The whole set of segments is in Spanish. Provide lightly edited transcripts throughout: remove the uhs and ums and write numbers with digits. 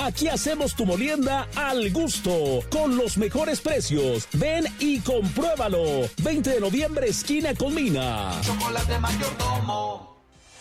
Aquí hacemos tu molienda al gusto, con los mejores precios. Ven y compruébalo. 20 de noviembre, esquina con Mina. Chocolate Mayordomo.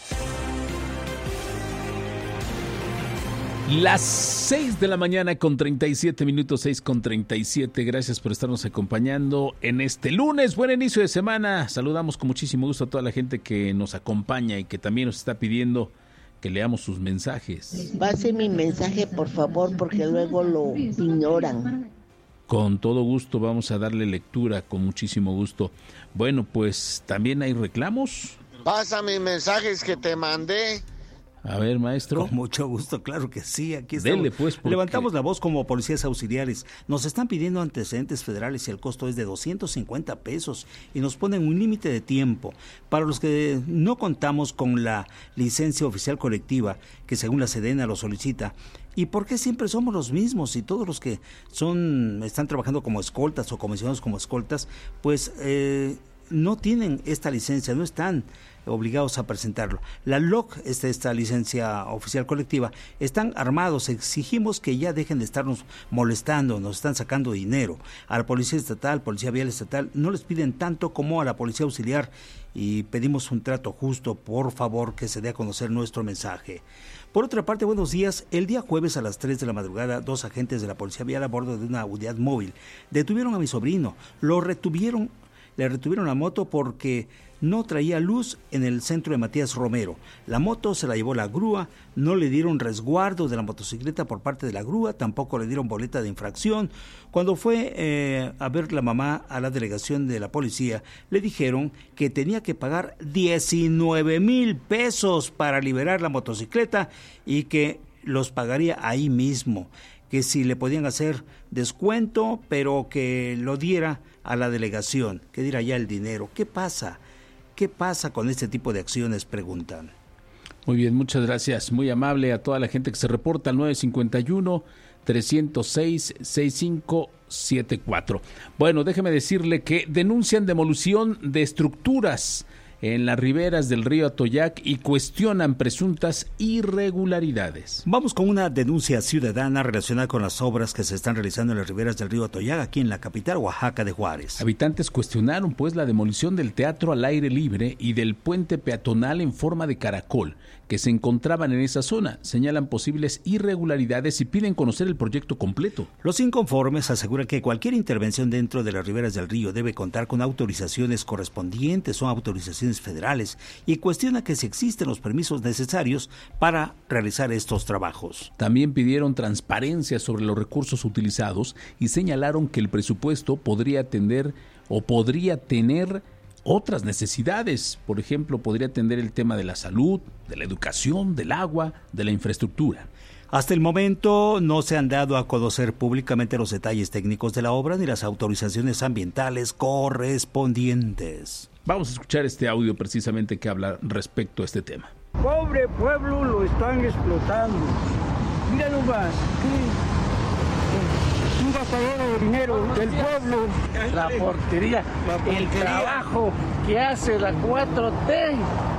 Las 6 de la mañana con 37 minutos, 6 con 37. Gracias por estarnos acompañando en este lunes. Buen inicio de semana. Saludamos con muchísimo gusto a toda la gente que nos acompaña y que también nos está pidiendo que leamos sus mensajes. Pase mi mensaje, por favor, porque luego lo ignoran. Con todo gusto vamos a darle lectura, con muchísimo gusto. Bueno, pues también hay reclamos. Pasa mis mensajes que te mandé. A ver, maestro. Con mucho gusto, claro que sí, aquí estamos. Dele, pues, porque... Levantamos la voz como policías auxiliares. Nos están pidiendo antecedentes federales y el costo es de 250 pesos y nos ponen un límite de tiempo. Para los que no contamos con la licencia oficial colectiva, que según la Sedena lo solicita, ¿y por qué siempre somos los mismos? Y todos los que están trabajando como escoltas o comisionados como escoltas, pues no tienen esta licencia, no están obligados a presentarlo. La LOC, esta licencia oficial colectiva, están armados. Exigimos que ya dejen de estarnos molestando, nos están sacando dinero. A la Policía Estatal, Policía Vial Estatal, no les piden tanto como a la Policía Auxiliar y pedimos un trato justo, por favor, que se dé a conocer nuestro mensaje. Por otra parte, buenos días. El día jueves a las 3 de la madrugada, 2 agentes de la Policía Vial a bordo de una unidad móvil detuvieron a mi sobrino. Le retuvieron la moto porque no traía luz en el centro de Matías Romero. La moto se la llevó la grúa, no le dieron resguardo de la motocicleta por parte de la grúa, tampoco le dieron boleta de infracción. Cuando fue a ver la mamá a la delegación de la policía, le dijeron que tenía que pagar 19,000 pesos para liberar la motocicleta y que los pagaría ahí mismo, que si le podían hacer descuento, pero que lo diera a la delegación, que diera ya el dinero. ¿Qué pasa? ¿Qué pasa con este tipo de acciones?, preguntan. Muy bien, muchas gracias. Muy amable a toda la gente que se reporta al 951-306-6574. Bueno, déjeme decirle que denuncian demolición de estructuras en las riberas del río Atoyac y cuestionan presuntas irregularidades. Vamos con una denuncia ciudadana relacionada con las obras que se están realizando en las riberas del río Atoyac, aquí en la capital Oaxaca de Juárez. Habitantes cuestionaron pues la demolición del teatro al aire libre y del puente peatonal en forma de caracol que se encontraban en esa zona. Señalan posibles irregularidades y piden conocer el proyecto completo. Los inconformes aseguran que cualquier intervención dentro de las riberas del río debe contar con autorizaciones correspondientes o autorizaciones federales y cuestiona que si existen los permisos necesarios para realizar estos trabajos. También pidieron transparencia sobre los recursos utilizados y señalaron que el presupuesto podría tener otras necesidades. Por ejemplo, podría atender el tema de la salud, de la educación, del agua, de la infraestructura. Hasta el momento no se han dado a conocer públicamente los detalles técnicos de la obra ni las autorizaciones ambientales correspondientes. Vamos a escuchar este audio precisamente que habla respecto a este tema. Pobre pueblo, lo están explotando. Mira nomás, un gastadero de dinero del pueblo. La porquería, el trabajo que hace la 4T.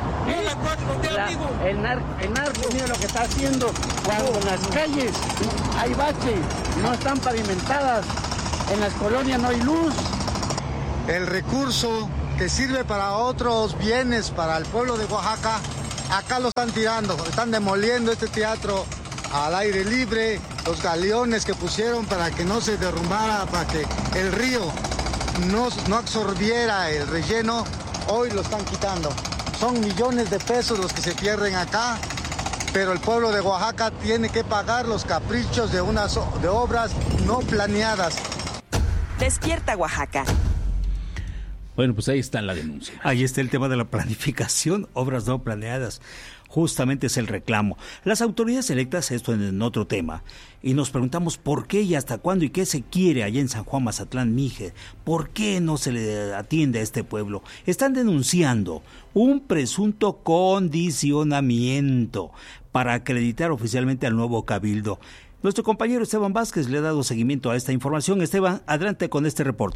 El narco, mira lo que está haciendo cuando en las calles hay bache, no están pavimentadas, en las colonias no hay luz. El recurso que sirve para otros bienes para el pueblo de Oaxaca, acá lo están tirando, están demoliendo este teatro al aire libre, los galeones que pusieron para que no se derrumbara, para que el río no absorbiera el relleno, hoy lo están quitando. Son millones de pesos los que se pierden acá, pero el pueblo de Oaxaca tiene que pagar los caprichos de obras no planeadas. Despierta Oaxaca. Bueno, pues ahí está la denuncia. Ahí está el tema de la planificación, obras no planeadas. Justamente es el reclamo. Las autoridades electas, esto en otro tema, y nos preguntamos por qué y hasta cuándo y qué se quiere allá en San Juan, Mazatlán, Mije. ¿Por qué no se le atiende a este pueblo? Están denunciando un presunto condicionamiento para acreditar oficialmente al nuevo cabildo. Nuestro compañero Esteban Vázquez le ha dado seguimiento a esta información. Esteban, adelante con este reporte.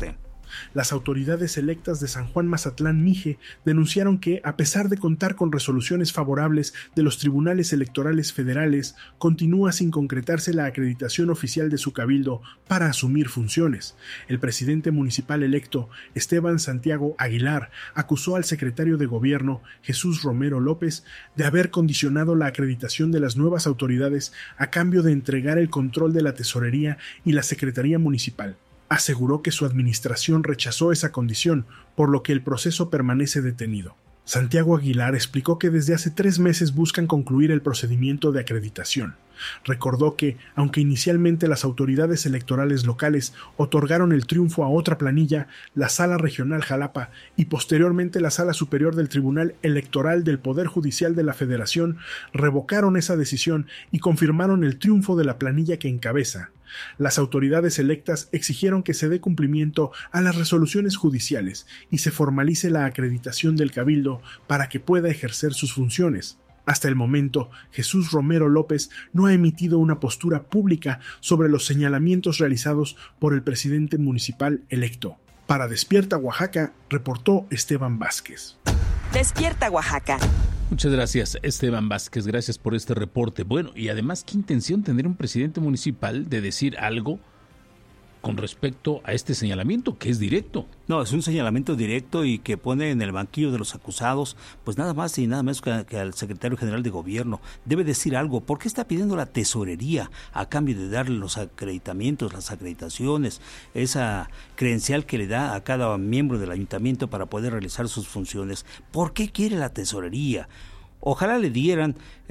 Las autoridades electas de San Juan Mazatlán Mije denunciaron que, a pesar de contar con resoluciones favorables de los tribunales electorales federales, continúa sin concretarse la acreditación oficial de su cabildo para asumir funciones. El presidente municipal electo, Esteban Santiago Aguilar, acusó al secretario de Gobierno, Jesús Romero López, de haber condicionado la acreditación de las nuevas autoridades a cambio de entregar el control de la tesorería y la secretaría municipal. Aseguró que su administración rechazó esa condición, por lo que el proceso permanece detenido. Santiago Aguilar explicó que desde hace 3 meses buscan concluir el procedimiento de acreditación. Recordó que, aunque inicialmente las autoridades electorales locales otorgaron el triunfo a otra planilla, la Sala Regional Jalapa y posteriormente la Sala Superior del Tribunal Electoral del Poder Judicial de la Federación revocaron esa decisión y confirmaron el triunfo de la planilla que encabeza. Las autoridades electas exigieron que se dé cumplimiento a las resoluciones judiciales y se formalice la acreditación del cabildo para que pueda ejercer sus funciones. Hasta el momento, Jesús Romero López no ha emitido una postura pública sobre los señalamientos realizados por el presidente municipal electo. Para Despierta Oaxaca, reportó Esteban Vázquez. Despierta Oaxaca. Muchas gracias, Esteban Vázquez, gracias por este reporte. Bueno, y además, ¿qué intención tendría un presidente municipal de decir algo con respecto a este señalamiento, que es directo? No, es un señalamiento directo y que pone en el banquillo de los acusados, pues nada más y nada menos que al secretario general de Gobierno. Debe decir algo. ¿Por qué está pidiendo la tesorería a cambio de darle los acreditamientos, las acreditaciones, esa credencial que le da a cada miembro del ayuntamiento para poder realizar sus funciones? ¿Por qué quiere la tesorería? Ojalá le dieran,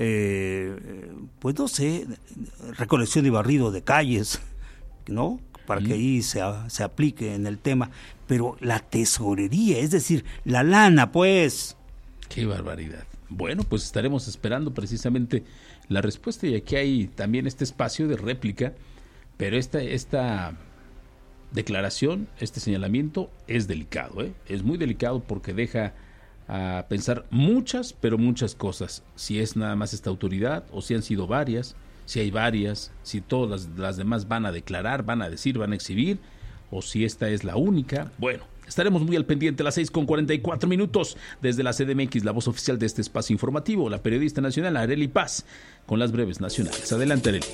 pues no sé, recolección y barrido de calles, ¿no?, para que ahí se aplique en el tema, pero la tesorería, es decir, la lana, pues. ¡Qué barbaridad! Bueno, pues estaremos esperando precisamente la respuesta, y aquí hay también este espacio de réplica, pero esta declaración, este señalamiento es delicado, es muy delicado porque deja a pensar muchas, pero muchas cosas, si es nada más esta autoridad o si han sido varias, si hay varias, si todas las demás van a declarar, van a decir, van a exhibir, o si esta es la única. Bueno, estaremos muy al pendiente. Las 6:44 desde la CDMX, la voz oficial de este espacio informativo, la periodista nacional Arely Paz, con las breves nacionales. Adelante, Arely.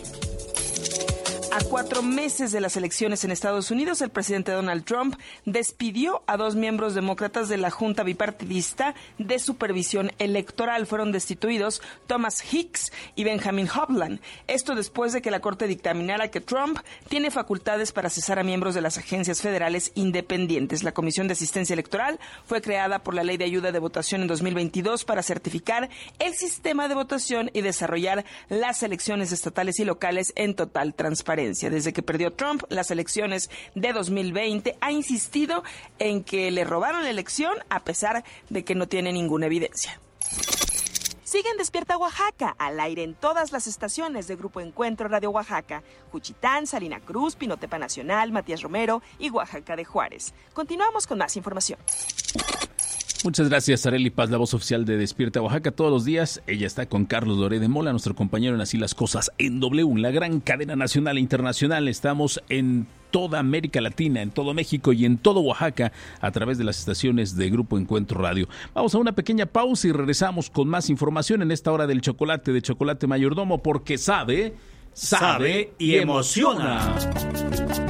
A 4 meses de las elecciones en Estados Unidos, el presidente Donald Trump despidió a 2 miembros demócratas de la Junta Bipartidista de Supervisión Electoral. Fueron destituidos Thomas Hicks y Benjamin Hovland. Esto después de que la Corte dictaminara que Trump tiene facultades para cesar a miembros de las agencias federales independientes. La Comisión de Asistencia Electoral fue creada por la Ley de Ayuda de Votación en 2022 para certificar el sistema de votación y desarrollar las elecciones estatales y locales en total transparencia. Desde que perdió Trump las elecciones de 2020, ha insistido en que le robaron la elección a pesar de que no tiene ninguna evidencia. Sigue en Despierta Oaxaca, al aire en todas las estaciones de Grupo Encuentro Radio Oaxaca, Juchitán, Salina Cruz, Pinotepa Nacional, Matías Romero y Oaxaca de Juárez. Continuamos con más información. Muchas gracias, Arely Paz, la voz oficial de Despierta Oaxaca. Todos los días ella está con Carlos Doré de Mola, nuestro compañero en Así las Cosas en W, la gran cadena nacional e internacional. Estamos en toda América Latina, en todo México y en todo Oaxaca a través de las estaciones de Grupo Encuentro Radio. Vamos a una pequeña pausa y regresamos con más información en esta hora del chocolate de Chocolate Mayordomo, porque sabe y emociona.